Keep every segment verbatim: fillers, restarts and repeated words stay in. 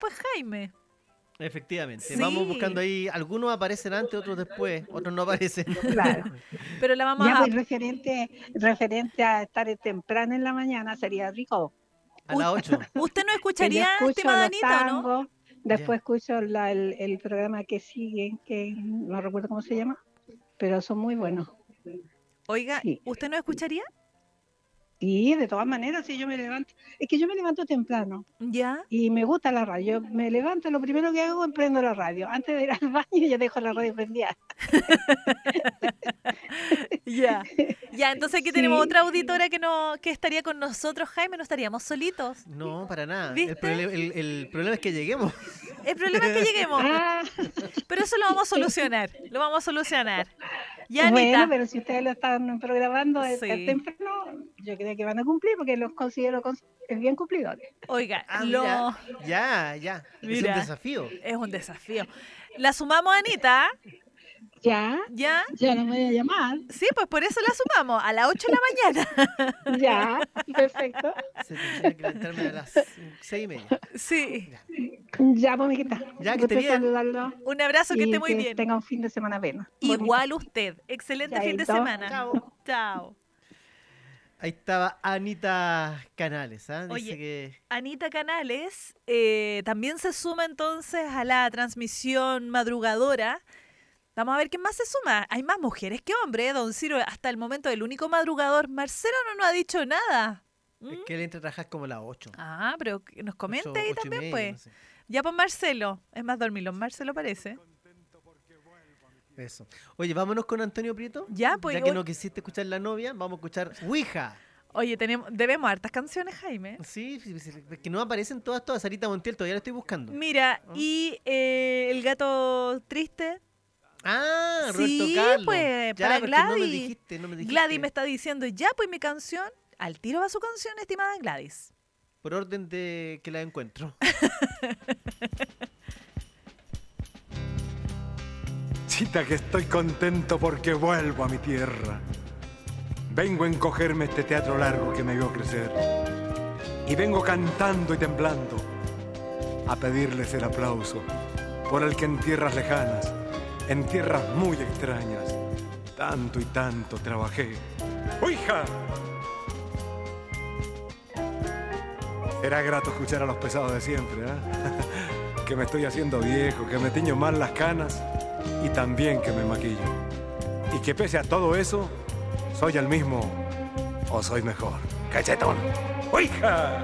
después Jaime. Efectivamente, Sí. vamos buscando ahí, algunos aparecen antes, otros después, otros no aparecen. Claro. Pero la vamos Ya, a... pues referente, referente a estar temprano en la mañana sería rico. A las ocho. ¿Usted no Que yo escucharía, escucho estimada los Anita, o no? tangos, después Ya. escucho la- el, el programa que sigue, que no recuerdo cómo se llama, pero son muy buenos. Oiga, Sí. ¿usted no escucharía? Y de todas maneras, si yo me levanto, es que yo me levanto temprano Ya. y me gusta la radio. Yo me levanto, lo primero que hago es prendo la radio. Antes de ir al baño, yo dejo la radio prendida. Ya. Ya, entonces aquí Sí. tenemos otra auditora que no que estaría con nosotros, Jaime, no estaríamos solitos. No, para nada. ¿Viste? El, problema- el- el problema es que lleguemos. El problema es que lleguemos, Ah, pero eso lo vamos a solucionar, lo vamos a solucionar. Ya, bueno, Anita. pero si ustedes lo están programando de Sí. estar temprano, yo creo que van a cumplir porque los considero cons- bien cumplidores. Oiga, Ah, lo... mira. Ya, ya. Es Mira. un desafío. es un desafío. La sumamos, Anita, Ya, ¿ya? ya los voy a llamar. Sí, pues por eso la sumamos, a las ocho de la mañana. Ya, perfecto. Se tendría que levantarme a las seis y media. Sí. Ya, pues, mijita. Ya, que Gusto esté bien. saludarlo Un abrazo, que y esté muy que bien. tenga un fin de semana bueno. Igual usted. Excelente fin de Chaito. semana. Chao. Chao. Ahí estaba Anita Canales, ¿ah? Dice Oye, que... Anita Canales eh, también se suma entonces a la transmisión madrugadora. Vamos a ver quién más se suma. Hay más mujeres que hombres, don Ciro. Hasta el momento el único madrugador, Marcelo, no nos ha dicho nada. ¿Mm? Es que él entra a trabajar como a las ocho. Ah, pero que nos comente Ocho- ahí ocho y también, media, pues. no sé. Ya pues Marcelo. Es más dormilón, Marcelo parece. Eso. Oye, vámonos con Antonio Prieto. Ya, pues, Ya que hoy- no quisiste escuchar La Novia, vamos a escuchar Ouija. Oye, tenemos, debemos hartas canciones, Jaime. Sí, sí, sí, es que no aparecen todas, todas. Sarita Montiel, todavía la estoy buscando. Mira, ¿Ah? y eh, El Gato Triste. Ah, Roberto Sí, Carlos. pues, Ya, para porque no me Gladys. dijiste, no me dijiste. Gladys me está diciendo, ya pues mi canción. Al tiro va su canción, estimada Gladys. Por orden de que la encuentro. Chita, que estoy contento porque vuelvo a mi tierra. Vengo a encogerme este teatro largo que me vio crecer. Y vengo cantando y temblando a pedirles el aplauso por el que en tierras lejanas, en tierras muy extrañas, tanto y tanto trabajé. ¡Uija! Será grato escuchar a los pesados de siempre, ¿eh? Que me estoy haciendo viejo, que me tiño mal las canas y también que me maquillo. Y que pese a todo eso, soy el mismo o soy mejor. ¡Cachetón! ¡Uija!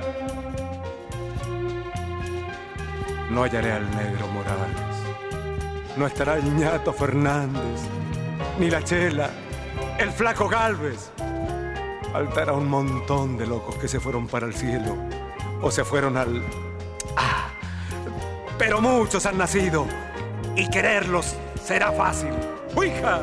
No hallaré al negro Morales. No estará el ñato Fernández, ni la Chela, el flaco Galvez. Faltará un montón de locos que se fueron para el cielo o se fueron al... ¡Ah! Pero muchos han nacido y quererlos será fácil. ¡Uija!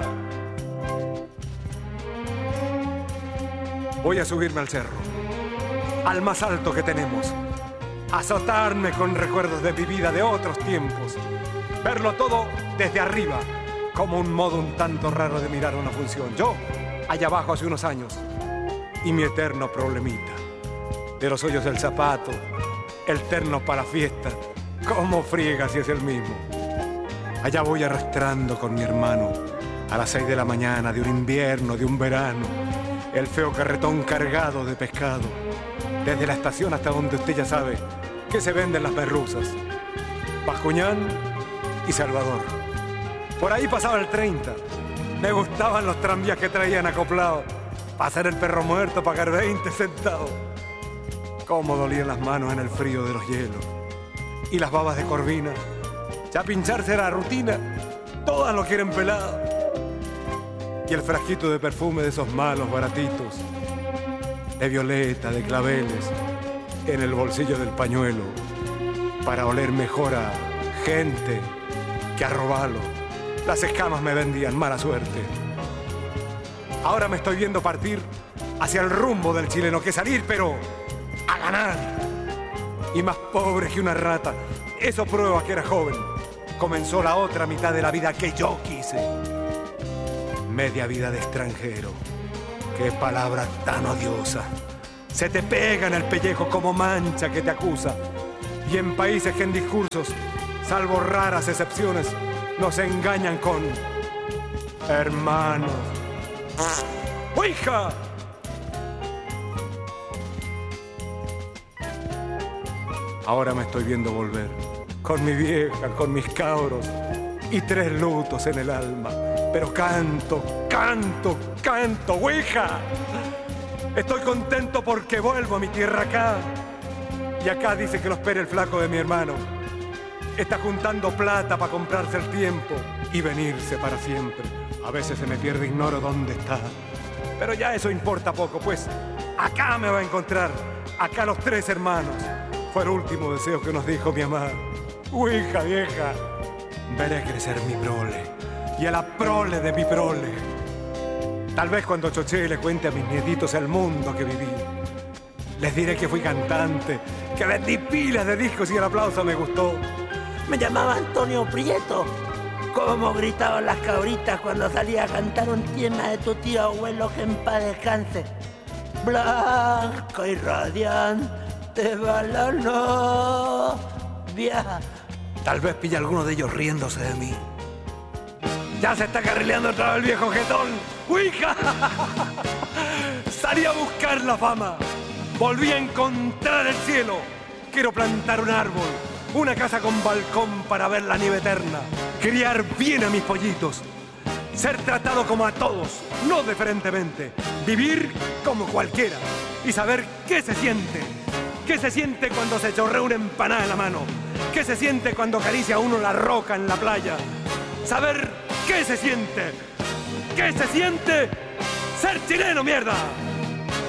Voy a subirme al cerro, al más alto que tenemos, azotarme con recuerdos de mi vida de otros tiempos, verlo todo desde arriba, como un modo un tanto raro de mirar una función. Yo, allá abajo hace unos años, y mi eterno problemita, de los hoyos del zapato, el terno para fiesta, cómo friega si es el mismo. Allá voy arrastrando con mi hermano, a las seis de la mañana de un invierno, de un verano, el feo carretón cargado de pescado, desde la estación hasta donde usted ya sabe que se venden las merluzas, Bascuñán y Salvador. Por ahí pasaba el treinta, me gustaban los tranvías que traían acoplados, pasar el perro muerto, pagar veinte centavos. Cómo dolían las manos en el frío de los hielos, y las babas de Corvina, ya pincharse era rutina, todas lo quieren pelado. Y el frasquito de perfume de esos malos baratitos, de violeta, de claveles, en el bolsillo del pañuelo, para oler mejor a gente que a robalo. Las escamas me vendían mala suerte. Ahora me estoy viendo partir hacia el rumbo del chileno, que salir, pero a ganar. Y más pobre que una rata, eso prueba que era joven. Comenzó la otra mitad de la vida que yo quise. Media vida de extranjero. Qué palabra tan odiosa. Se te pega en el pellejo como mancha que te acusa. Y en países que en discursos, salvo raras excepciones, nos engañan con hermanos. ¡Hija! Ahora me estoy viendo volver, con mi vieja, con mis cabros y tres lutos en el alma. Pero canto, canto, canto, ¡hija! Estoy contento porque vuelvo a mi tierra acá. Y acá dice que lo espera el flaco de mi hermano. Está juntando plata para comprarse el tiempo y venirse para siempre. A veces se me pierde, ignoro dónde está. Pero ya eso importa poco, pues acá me va a encontrar. Acá los tres hermanos. Fue el último deseo que nos dijo mi mamá. Hija vieja, veré crecer mi prole y a la prole de mi prole. Tal vez cuando choché le cuente a mis nietitos el mundo que viví. Les diré que fui cantante, que vendí pilas de discos y el aplauso me gustó. Me llamaba Antonio Prieto. Cómo gritaban las cabritas cuando salía a cantar un tema de tu tío abuelo, que en paz descanse. Blanca y radiante va la novia. Tal vez pilla alguno de ellos riéndose de mí. Ya se está carrileando otra vez el viejo jetón. ¡Hija! Salí a buscar la fama. Volví a encontrar el cielo. Quiero plantar un árbol, una casa con balcón para ver la nieve eterna, criar bien a mis pollitos, ser tratado como a todos, no diferentemente, vivir como cualquiera y saber qué se siente. ¿Qué se siente cuando se chorrea una empanada en la mano? ¿Qué se siente cuando acaricia a uno la roca en la playa? Saber qué se siente. ¿Qué se siente ser chileno, mierda?